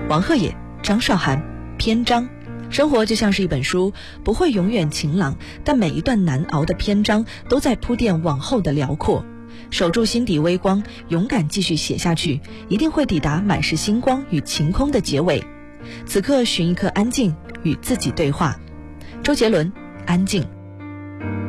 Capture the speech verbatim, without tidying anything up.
王鹤野、张韶涵。篇章。生活就像是一本书，不会永远晴朗，但每一段难熬的篇章都在铺垫往后的辽阔。守住心底微光，勇敢继续写下去，一定会抵达满是星光与晴空的结尾。此刻寻一刻安静，与自己对话。周杰伦，安静。